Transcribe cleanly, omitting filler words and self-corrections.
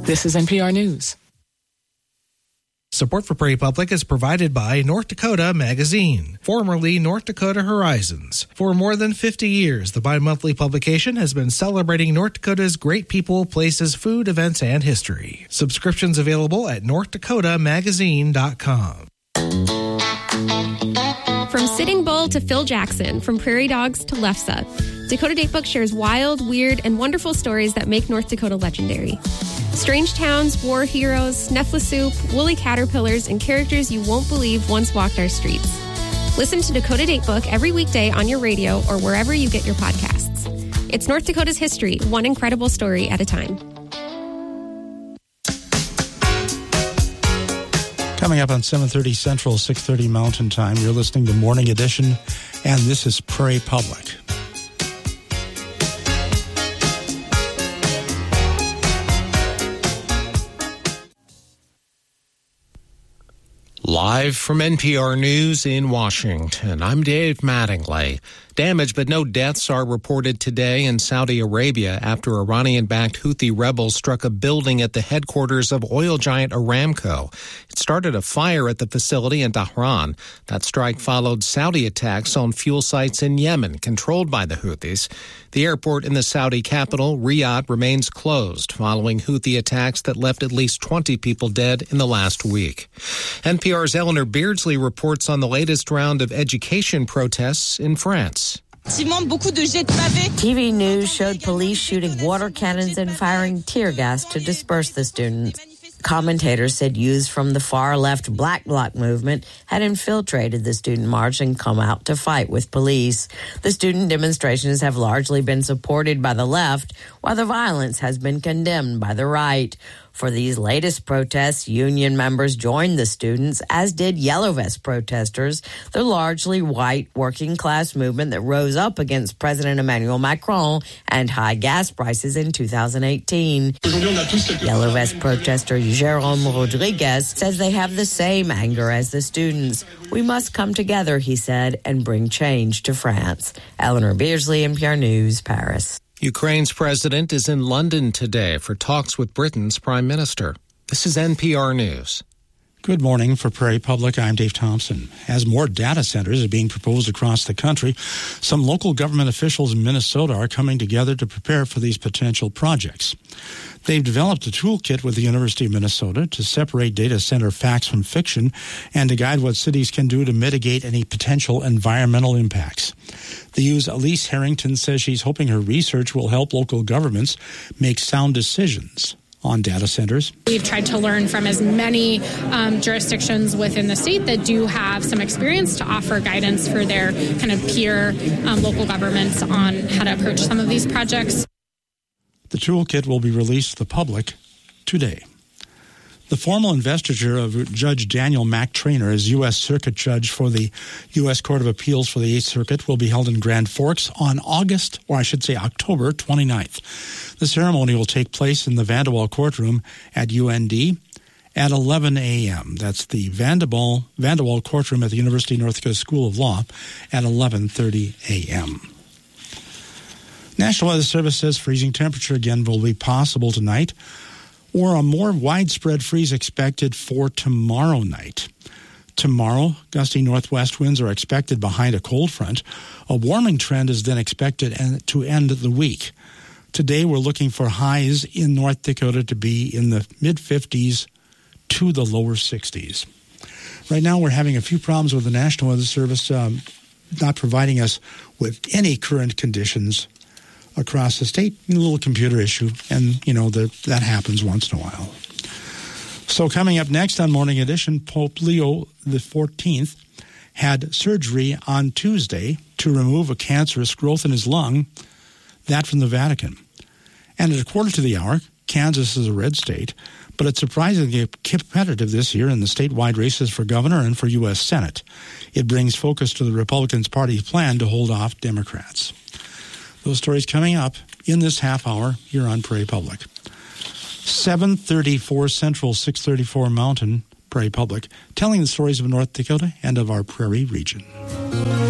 This is NPR News. Support for Prairie Public is provided by North Dakota Magazine, formerly North Dakota Horizons. For more than 50 years, the bi-monthly publication has been celebrating North Dakota's great people, places, food, events, and history. Subscriptions available at northdakotamagazine.com. From Sitting Bull to Phil Jackson, from Prairie Dogs to Lefse, Dakota Datebook shares wild, weird, and wonderful stories that make North Dakota legendary. Strange towns, war heroes, Nephila-soup, woolly caterpillars, and characters you won't believe once walked our streets. Listen to Dakota Datebook every weekday on your radio or wherever you get your podcasts. It's North Dakota's history, one incredible story at a time. Coming up on 7:30 Central, 6:30 Mountain Time, you're listening to Morning Edition, and this is Prairie Public. Live from NPR News in Washington, I'm Dave Mattingly. Damage but no deaths are reported today in Saudi Arabia after Iranian-backed Houthi rebels struck a building at the headquarters of oil giant Aramco. It started a fire at the facility in Dhahran. That strike followed Saudi attacks on fuel sites in Yemen, controlled by the Houthis. The airport in the Saudi capital, Riyadh, remains closed following Houthi attacks that left at least 20 people dead in the last week. NPR's Eleanor Beardsley reports on the latest round of education protests in France. TV news showed police shooting water cannons and firing tear gas to disperse the students. Commentators said youths from the far-left Black Bloc movement had infiltrated the student march and come out to fight with police. The student demonstrations have largely been supported by the left, while the violence has been condemned by the right. For these latest protests, union members joined the students, as did Yellow Vest protesters, the largely white working-class movement that rose up against President Emmanuel Macron and high gas prices in 2018. Yellow Vest protester Jérôme Rodriguez says they have the same anger as the students. We must come together, he said, and bring change to France. Eleanor Beardsley, NPR News, Paris. Ukraine's president is in London today for talks with Britain's prime minister. This is NPR News. Good morning. For Prairie Public, I'm Dave Thompson. As more data centers are being proposed across the country, some local government officials in Minnesota are coming together to prepare for these potential projects. They've developed a toolkit with the University of Minnesota to separate data center facts from fiction and to guide what cities can do to mitigate any potential environmental impacts. The U's Elise Harrington says she's hoping her research will help local governments make sound decisions on data centers. We've tried to learn from as many jurisdictions within the state that do have some experience to offer guidance for their kind of peer local governments on how to approach some of these projects. The toolkit will be released to the public today. The formal investiture of Judge Daniel Mack Traynor as U.S. Circuit Judge for the U.S. Court of Appeals for the 8th Circuit will be held in Grand Forks on October 29th. The ceremony will take place in the Vandewaal Courtroom at UND at 11 a.m. That's the Vandewaal Courtroom at the University of North Dakota School of Law at 11:30 a.m. National Weather Service says freezing temperature again will be possible tonight, or a more widespread freeze expected for tomorrow night. Tomorrow, gusty northwest winds are expected behind a cold front. A warming trend is then expected to end the week. Today, we're looking for highs in North Dakota to be in the mid-50s to the lower 60s. Right now, we're having a few problems with the National Weather Service not providing us with any current conditions across the state. A little computer issue, and, that happens once in a while. So coming up next on Morning Edition, Pope Leo XIV had surgery on Tuesday to remove a cancerous growth in his lung, that from the Vatican. And at 1:15, Kansas is a red state, but it's surprisingly competitive this year in the statewide races for governor and for U.S. Senate. It brings focus to the Republicans' party's plan to hold off Democrats. Those stories coming up in this half hour here on Prairie Public. 7:34 Central, 6:34 Mountain, Prairie Public, telling the stories of North Dakota and of our prairie region.